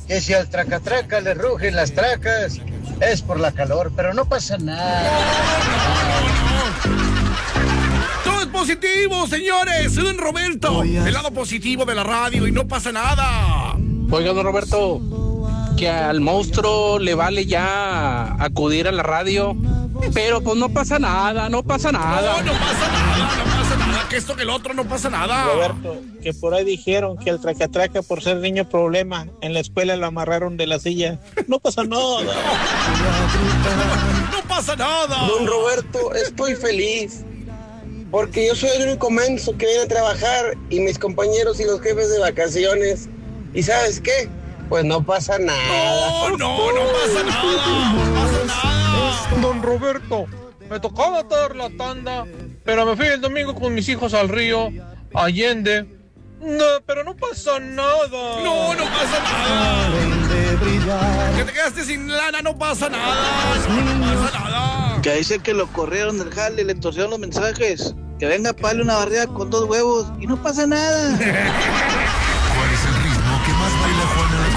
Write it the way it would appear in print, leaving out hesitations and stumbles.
que si al tracatraca le rugen las tracas, es por la calor, pero no pasa nada. Todo es positivo, señores. Soy don Roberto, el lado positivo de la radio y no pasa nada. Oiga, don Roberto, que al monstruo le vale ya acudir a la radio, pero pues no pasa nada. No pasa nada. Que esto que el otro no pasa nada. Roberto, que por ahí dijeron que el tracatraca por ser niño problema en la escuela lo amarraron de la silla. No pasa nada. No pasa nada. Don Roberto, estoy feliz porque yo soy el único menso que viene a trabajar y mis compañeros y los jefes de vacaciones. ¿Y sabes qué? Pues no pasa nada. No pasa nada. Don Roberto, me tocaba dar la tanda, pero me fui el domingo con mis hijos al río Allende. No, pero no pasa nada. No pasa nada. Que te quedaste sin lana, no pasa nada. No pasa nada. Que dice que lo corrieron del jale y le torcieron los mensajes. Que venga a darle una barrida con 2 huevos y no pasa nada. ¿Cuál es el ritmo que más baila Juana?